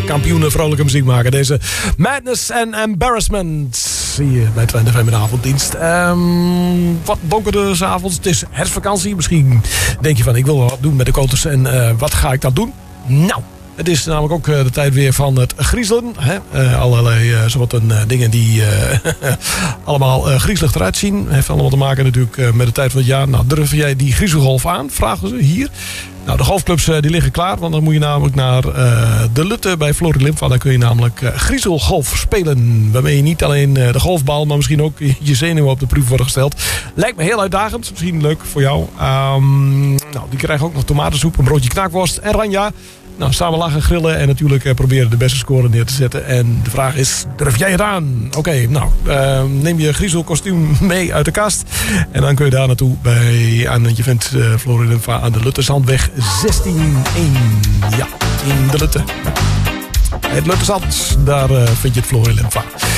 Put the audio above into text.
kampioenen vrolijke muziek maken. Deze Madness and Embarrassment. Zie je bij Twente FM in de avonddienst. Wat donkerde 's avonds. Het is herfstvakantie. Misschien denk je van ik wil wat doen met de koters. En wat ga ik dan doen? Nou, het is namelijk ook de tijd weer van het griezelen. Allerlei soorten dingen die allemaal griezelig eruit zien. Heeft allemaal te maken natuurlijk met de tijd van het jaar. Nou, durf jij die griezelgolf aan? Vragen ze hier. Nou, de golfclubs die liggen klaar. Want dan moet je namelijk naar de Lutte bij Floris Limfa. Daar kun je namelijk griezelgolf spelen. Waarmee je niet alleen de golfbal, maar misschien ook je zenuwen op de proef worden gesteld. Lijkt me heel uitdagend. Misschien leuk voor jou. Nou, die krijgen ook nog tomatensoep, een broodje knakworst en ranja. Nou, samen lachen, grillen en natuurlijk proberen de beste score neer te zetten. En de vraag is, durf jij het aan? Oké, nou, neem je griezelkostuum mee uit de kast. En dan kun je daar naartoe je vindt Floris Limfa aan de Luttezandweg 16-1. Ja, in de Lutte. Het Luttezand, daar vind je het Floris Limfa.